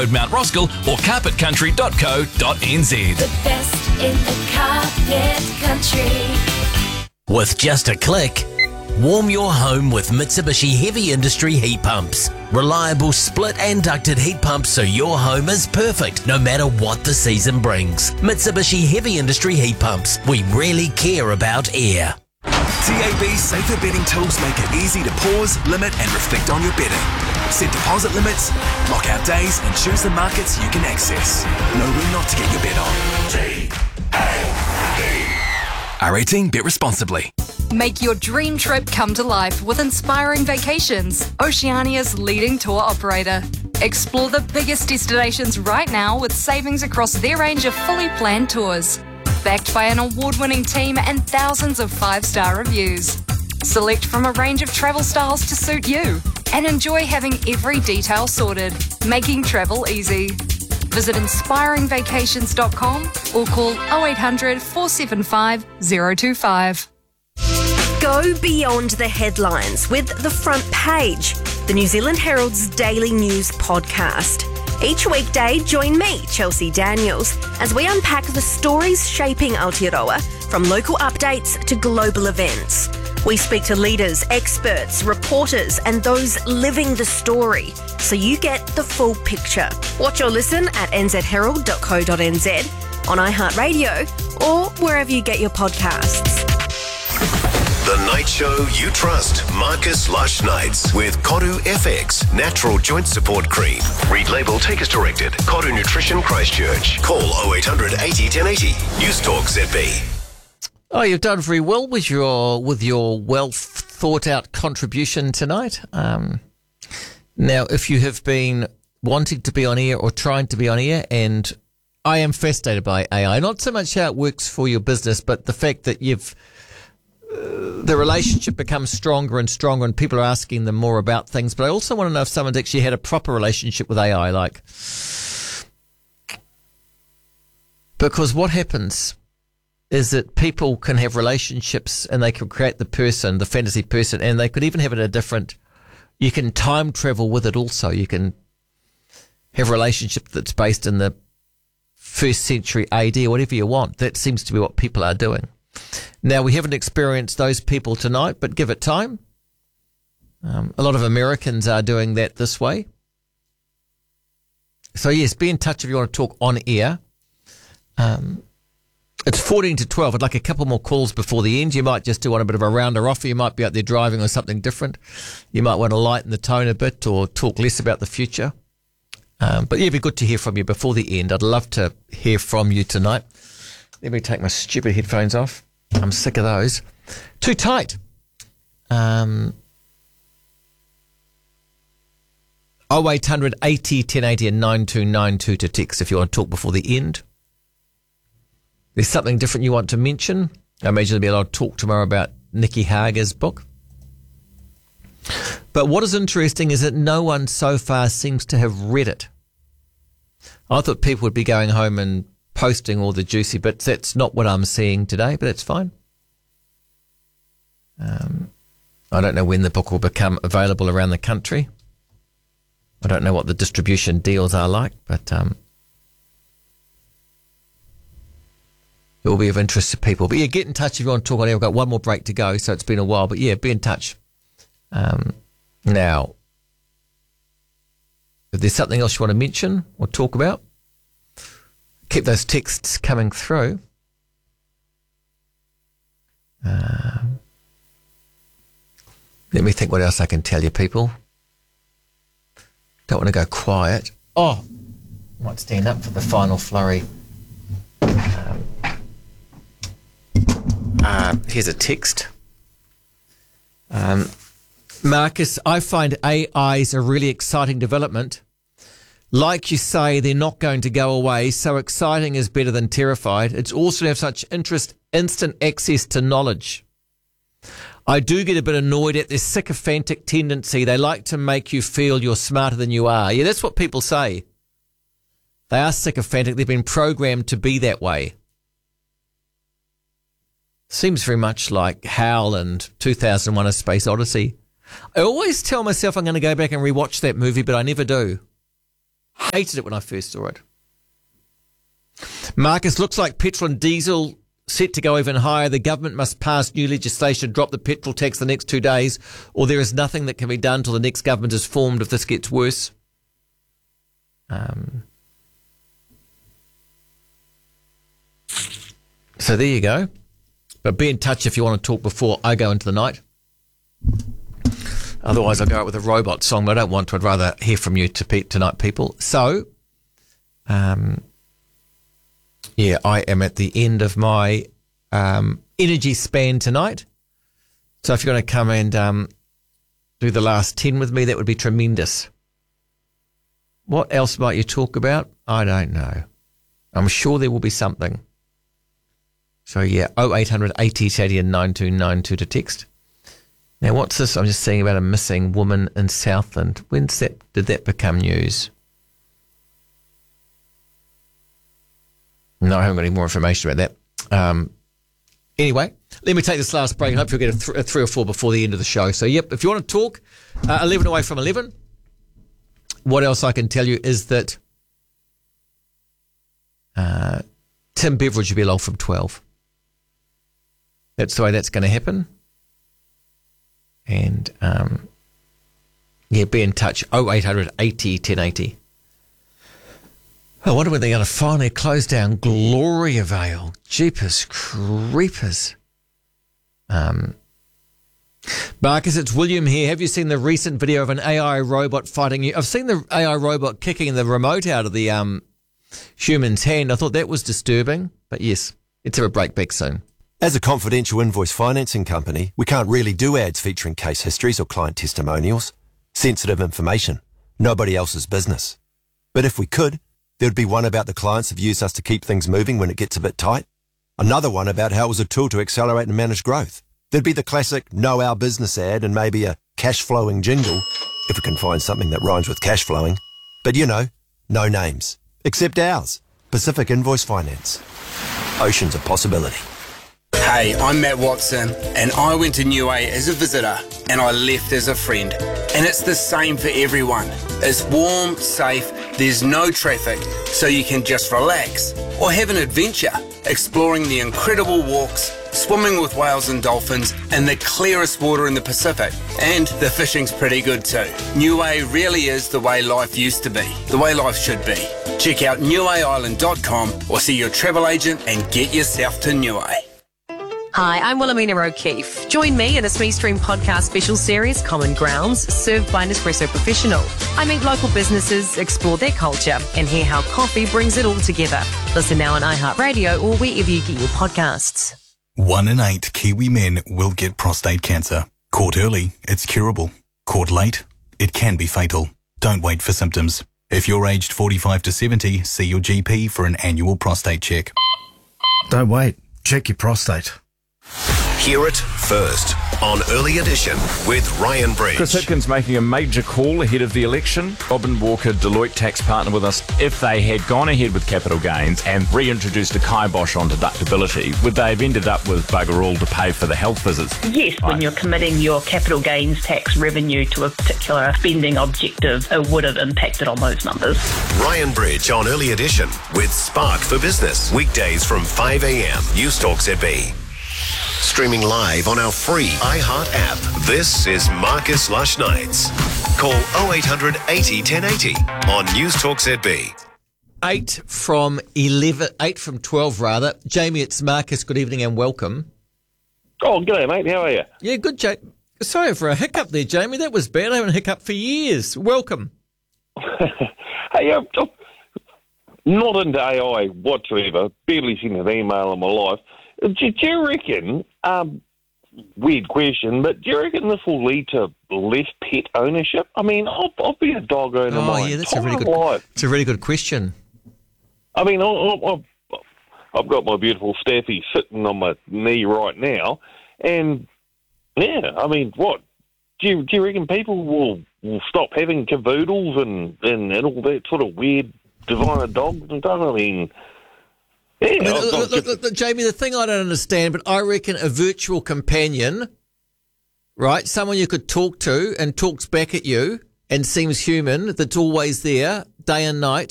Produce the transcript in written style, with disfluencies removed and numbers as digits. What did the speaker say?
Mount Roskill or carpetcountry.co.nz. The best in the carpet country. With just a click, warm your home with Mitsubishi Heavy Industry heat pumps. Reliable split and ducted heat pumps so your home is perfect no matter what the season brings. Mitsubishi Heavy Industry heat pumps. We really care about air. TAB's safer betting tools make it easy to pause, limit and reflect on your betting. Set deposit limits, lock out days and choose the markets you can access. Know when not to get your bet on. R18, bet responsibly. Make your dream trip come to life with Inspiring Vacations, Oceania's leading tour operator. Explore the biggest destinations right now with savings across their range of fully planned tours. Backed by an award-winning team and thousands of 5-star reviews. Select from a range of travel styles to suit you and enjoy having every detail sorted, making travel easy. Visit inspiringvacations.com or call 0800 475 025. Go beyond the headlines with The Front Page, the New Zealand Herald's daily news podcast. Each weekday, join me, Chelsea Daniels, as we unpack the stories shaping Aotearoa, from local updates to global events. We speak to leaders, experts, reporters, and those living the story, so you get the full picture. Watch or listen at nzherald.co.nz, on iHeartRadio, or wherever you get your podcasts. The night show you trust. Marcus Lush Nights with Koru FX Natural Joint Support Cream. Read label, take as directed. Koru Nutrition Christchurch. Call 0800 80 1080. News Talk ZB. Oh, you've done very well with your well thought out contribution tonight. Now, if you have been wanting to be on air or trying to be on air, and I am fascinated by AI, not so much how it works for your business, but the fact that the relationship becomes stronger and stronger and people are asking them more about things. But I also want to know if someone's actually had a proper relationship with AI, because what happens is that people can have relationships and they can create the fantasy person, and they could even have it you can time travel with it also. You can have a relationship that's based in the 1st century AD or whatever you want. That seems to be what people are doing. Now, we haven't experienced those people tonight, but give it time. A lot of Americans are doing that this way. So, yes, be in touch if you want to talk on air. It's 14 to 12. I'd like a couple more calls before the end. You might just do on a bit of a rounder offer. You might be out there driving or something different. You might want to lighten the tone a bit or talk less about the future. But yeah, it'd be good to hear from you before the end. I'd love to hear from you tonight. Let me take my stupid headphones off. I'm sick of those. Too tight. 0800 80 1080 and 9292 to text if you want to talk before the end. There's something different you want to mention. I imagine there'll be a lot of talk tomorrow about Nikki Hager's book. But what is interesting is that no one so far seems to have read it. I thought people would be going home and posting all the juicy bits. That's not what I'm seeing today, but that's fine. I don't know when the book will become available around the country. I don't know what the distribution deals are like, but it will be of interest to people. But yeah, get in touch if you want to talk on air. We've got one more break to go, so it's been a while. But yeah, be in touch. Now, if there's something else you want to mention or talk about, keep those texts coming through. Let me think what else I can tell you, people. Don't want to go quiet. Oh, I might stand up for the final flurry. Here's a text. Marcus, I find AIs a really exciting development. Like you say, they're not going to go away, so exciting is better than terrified. It's also to have such instant access to knowledge. I do get a bit annoyed at this sycophantic tendency. They like to make you feel you're smarter than you are. Yeah, that's what people say. They are sycophantic. They've been programmed to be that way. Seems very much like HAL and 2001: A Space Odyssey. I always tell myself I'm going to go back and rewatch that movie, but I never do. Hated it when I first saw it. Marcus, looks like petrol and diesel set to go even higher. The government must pass new legislation to drop the petrol tax the next 2 days, or there is nothing that can be done till the next government is formed if this gets worse. So there you go. But be in touch if you want to talk before I go into the night. Otherwise, I'll go out with a robot song, but I don't want to. I'd rather hear from you tonight, people. So, yeah, I am at the end of my energy span tonight. So if you're going to come and do the last 10 with me, that would be tremendous. What else might you talk about? I don't know. I'm sure there will be something. So, yeah, 0800 80 80 and 9292 to text. Now, what's this? I'm just seeing about a missing woman in Southland. Did that become news? No, I haven't got any more information about that. Anyway, let me take this last break. I hope you'll get a 3 or 4 before the end of the show. So, yep, if you want to talk, 11 away from 11. What else I can tell you is that Tim Beveridge will be along from 12. That's the way that's going to happen. And, yeah, be in touch. 0800 80 1080. I wonder when they're going to finally close down Gloriavale. Jeepers creepers. Marcus, it's William here. Have you seen the recent video of an AI robot fighting you? I've seen the AI robot kicking the remote out of the human's hand. I thought that was disturbing. But yes, let's have a break back soon. As a confidential invoice financing company, we can't really do ads featuring case histories or client testimonials. Sensitive information. Nobody else's business. But if we could, there'd be one about the clients who've used us to keep things moving when it gets a bit tight. Another one about how it was a tool to accelerate and manage growth. There'd be the classic know our business ad and maybe a cash flowing jingle, if we can find something that rhymes with cash flowing. But you know, no names. Except ours, Pacific Invoice Finance. Oceans of possibility. Hey, I'm Matt Watson, and I went to Niue as a visitor, and I left as a friend. And it's the same for everyone. It's warm, safe, there's no traffic, so you can just relax or have an adventure, exploring the incredible walks, swimming with whales and dolphins in the clearest water in the Pacific. And the fishing's pretty good too. Niue really is the way life used to be, the way life should be. Check out niueisland.com or see your travel agent and get yourself to Niue. Hi, I'm Wilhelmina O'Keefe. Join me in a Smee Stream podcast special series, Common Grounds, served by Nespresso Professional. I meet local businesses, explore their culture, and hear how coffee brings it all together. Listen now on iHeartRadio or wherever you get your podcasts. 1 in 8 Kiwi men will get prostate cancer. Caught early, it's curable. Caught late, it can be fatal. Don't wait for symptoms. If you're aged 45 to 70, see your GP for an annual prostate check. Don't wait. Check your prostate. Hear it first on Early Edition with Ryan Bridge. Chris Hipkins making a major call ahead of the election. Robin Walker, Deloitte tax partner with us. If they had gone ahead with capital gains and reintroduced a kibosh on deductibility, would they have ended up with bugger all to pay for the health visits? Yes, when you're committing your capital gains tax revenue to a particular spending objective, it would have impacted on those numbers. Ryan Bridge on Early Edition with Spark for Business. Weekdays from 5 a.m. News Talk ZB. Streaming live on our free iHeart app. This is Marcus Lush Nights. Call 0800 80 1080 on News Talk ZB. 8 from 12 rather. Jamie, it's Marcus. Good evening and welcome. Oh, g'day, mate. How are you? Yeah, good, Jamie. Sorry for a hiccup there, Jamie. That was bad. I haven't hiccuped for years. Welcome. Hey, I'm not into AI whatsoever. Barely seen an email in my life. Do you reckon, weird question, but do you reckon this will lead to less pet ownership? I mean, I've been a dog owner my entire life. It's a really good question. I mean, I've got my beautiful Staffy sitting on my knee right now, and yeah, I mean, what? Do you reckon people will stop having cavoodles and all that sort of weird designer dogs and stuff? I mean... Yeah, look, Jamie, the thing I don't understand, but I reckon a virtual companion, right, someone you could talk to and talks back at you and seems human, that's always there, day and night.